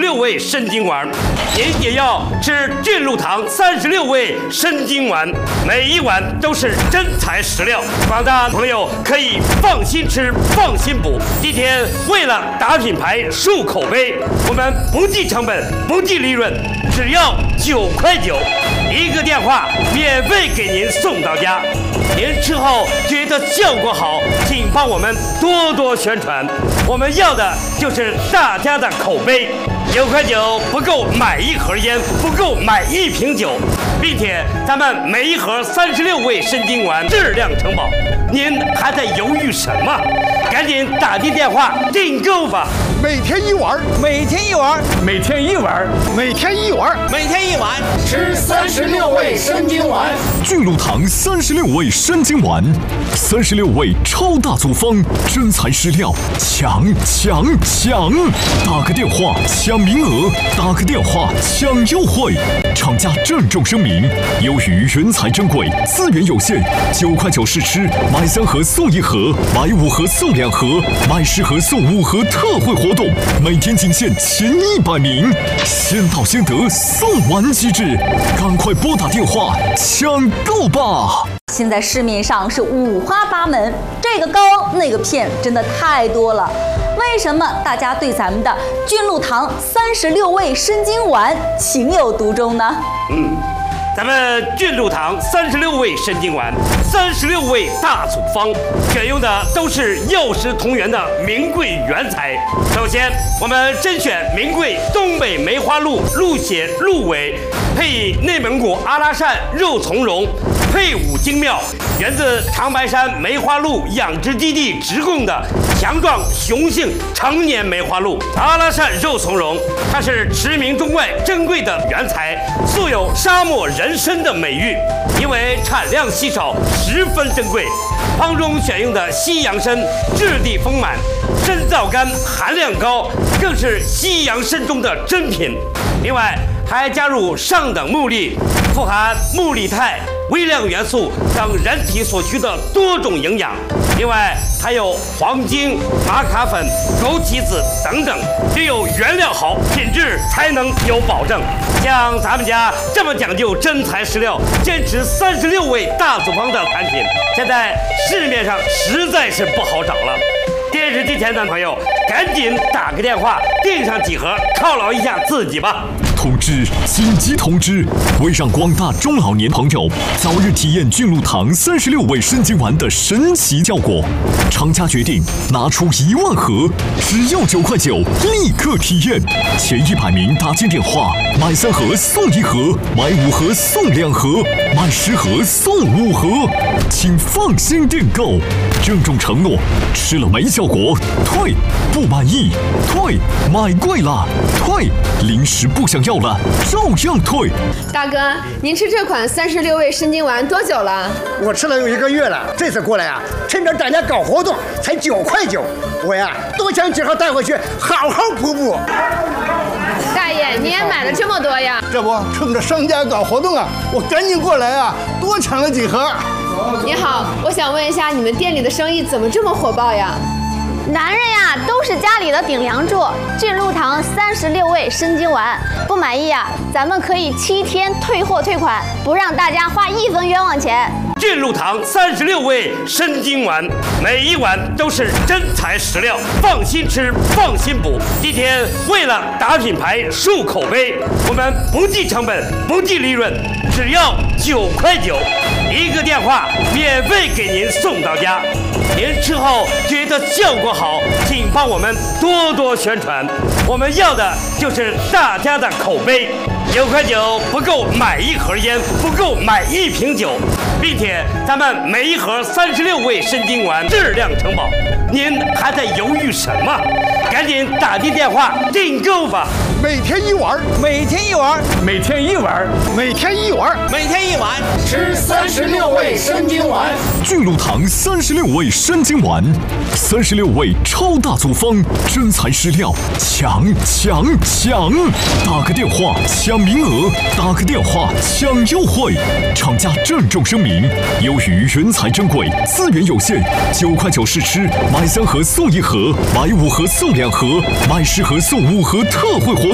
36味参金丸，您也要吃俊禄堂36味参金丸，每一碗都是真材实料，广大朋友可以放心吃，放心补。今天为了打品牌、树口碑，我们不计成本，不计利润，只要9块9，一个电话免费给您送到家。您吃后觉得效果好，请帮我们多多宣传。我们要的就是大家的口碑。9块9不够买一盒烟，不够买一瓶酒，并且咱们每一盒36味参金丸质量承保。您还在犹豫什么？赶紧打进电话订购吧！ 每天一碗， 每天一碗， 每天一碗， 每天一碗， 每天一碗， 吃36味参金丸。 俊禄堂36味参金丸，36味超大组方，真材实料，抢！打个电话抢名额，打个电话抢优惠。厂家郑重声明，由于原材珍贵，资源有限，9块9试吃，买3盒送1盒，买5盒送2盒，买10盒送5盒特惠活动，每天仅限前100名，先到先得，送完即止，赶快拨打电话抢购吧！ 现在市面上是五花八门，这个膏那个片真的太多了。为什么大家对咱们的俊禄堂36味参金丸情有独钟呢？ 咱们俊禄堂36味参金丸，36味大组方，选用的都是药食同源的名贵原材。首先，我们甄选名贵东北梅花鹿鹿血鹿尾，配以内蒙古阿拉善肉苁蓉，配伍精妙，源自长白山梅花鹿养殖基地直供的强壮雄性成年梅花鹿。阿拉善肉苁蓉，它是驰名中外珍贵的原材，素有沙漠人参的美誉，因为产量稀少，十分珍贵。方中选用的西洋参质地丰满，参皂苷含量高，更是西洋参中的珍品。另外还加入上等木粒，富含木力肽、微量元素等人体所需的多种营养。另外还有黄精、玛卡粉、枸杞子等等，只有原料好，品质才能有保证。像咱们家这么讲究真材实料，坚持36味大组方的产品，现在市面上实在是不好找了。电视机前的朋友，赶紧打个电话订上几盒，犒劳一下自己吧。 通知！紧急通知！为让广大中老年朋友早日体验俊禄堂36味参金丸的神奇效果，厂家决定拿出1万盒，只要9块9，立刻体验。前100名打进电话，买3盒送1盒，买5盒送2盒，买10盒送5盒，请放心订购。郑重承诺，吃了没效果退，不满意退，买贵了退，零食不想要了照样退。 大哥，您吃这款36味参金丸多久了？ 我吃了有1个月了。这次过来啊，趁着大家搞活动，才9块9，我呀多抢几盒带回去，好好补补。 大爷，你也买了这么多呀？ 这不，趁着商家搞活动啊，我赶紧过来啊，多抢了几盒。 你好，我想问一下，你们店里的生意怎么这么火爆呀？ 男人呀，都是家里的顶梁柱。俊禄堂36味参金丸，不满意啊，咱们可以7天退货退款，不让大家花1分冤枉钱。 俊禄堂36味参金丸，每一碗都是真材实料，放心吃，放心补。今天为了打品牌、树口碑，我们不计成本，不计利润，只要9块9，一个电话免费给您送到家。您吃后觉得效果好，请帮我们多多宣传。我们要的就是大家的口碑。9块9不够买一盒烟，不够买一瓶酒，并且咱们每一盒36味参金丸质量承保。您还在犹豫什么？赶紧打进电话订购吧！ 每天一碗， 每天一碗， 每天一碗， 每天一碗， 每天一碗， 吃36味参金丸。 俊禄堂36味参金丸，36味超大组方，真材实料，抢！打个电话抢名额，打个电话抢优惠。厂家郑重声明，由于原材珍贵，资源有限，9块9试吃，买3盒送1盒，买5盒送2盒，买10盒送5盒特惠活